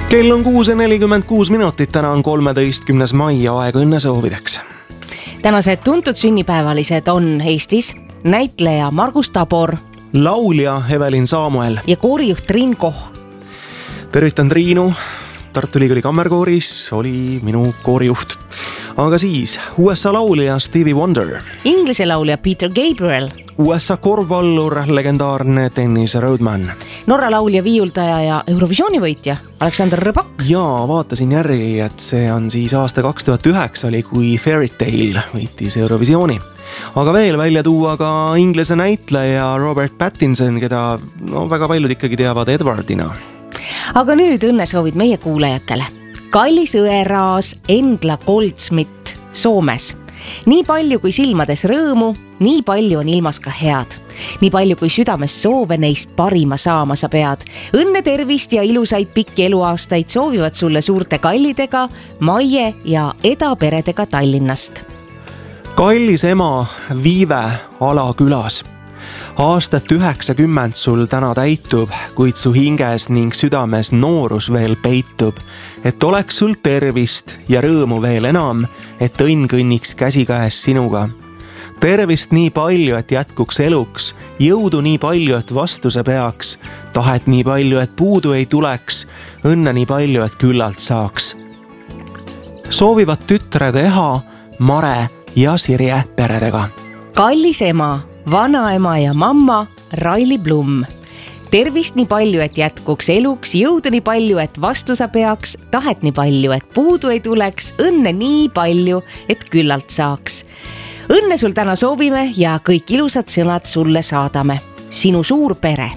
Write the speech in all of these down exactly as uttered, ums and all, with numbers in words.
Kell on kuus ja nelikümmend kuus minutit, täna on kolmeteistkümnes mai ja aeg õnnesoovideks. Tänased tuntud sünnipäevalised on Eestis näitleja Margus Tabor, laulja Evelin Samuel ja koorijuht Triin Koh. Tervitan Triinu, Tartu Ülikooli kammerkooris oli minu koorijuht. Aga siis U S A laulja Stevie Wonder, Inglise laulja Peter Gabriel, U S A korvpallur, legendaarne Dennis Rodman, Norra laulja, viiuldaja ja Eurovisiooni võitja Alexander Rybak. Ja vaatasin järgi, et see on siis aasta kaks tuhat üheksa oli, kui Fairy Tale võitis Eurovisiooni. Aga veel välja tuua ka inglise näitleja Robert Pattinson, keda no, väga paljud ikkagi teavad Edwardina. Aga nüüd õnnesoovid meie kuulajatele. Kallis õeraas Endla Goldsmith Soomes. Nii palju kui silmades rõõmu, nii palju on ilmas ka head. Nii palju kui südames soove neist parima saama sa pead. Õnne, tervist ja ilusaid pikki eluaastaid soovivad sulle suurte kallidega Maie ja Eda peredega Tallinnast. Kallis ema Viive Alakülas. Aastat üheksakümmend sul täna täitub, kuid su hinges ning südames noorus veel peitub. Et oleks sul tervist ja rõõmu veel enam, et õnn kõnniks käsikäes sinuga. Tervist nii palju, et jätkuks eluks, jõudu nii palju, et vastuse peaks, tahet nii palju, et puudu ei tuleks, õnne nii palju, et küllalt saaks. Soovivad tütred Eha, Mare ja Sirje peredega. Kallis ema, vanaema ja mamma Raili Blum. Tervist nii palju, et jätkuks eluks, jõudu nii palju, et vastu sa peaks, tahet nii palju, et puudu ei tuleks, õnne nii palju, et küllalt saaks. Õnne sul täna soovime ja kõik ilusad sõnad sulle saadame. Sinu suur pere.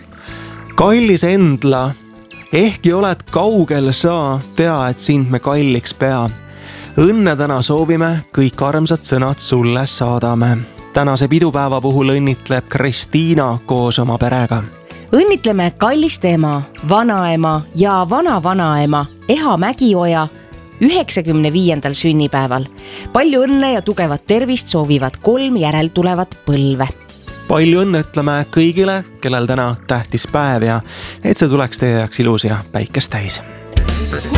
Kallis Endla, ehkki oled kaugel sa, tea, et sind me kalliks pea. Õnne täna soovime, kõik armsad sõnad sulle saadame. Tänase pidupäeva puhul õnnitleb Kristiina koos oma perega. Õnnitleme kallist ema, vanaema ja vana-vanaema Eha Mägioja üheksakümne viiendal sünnipäeval. Palju õnne ja tugevat tervist soovivad kolm järeltulevat põlve. Palju õnne ütleme kõigile, kellel täna tähtis päev ja et see tuleks teie jaoks ilus ja päikest täis.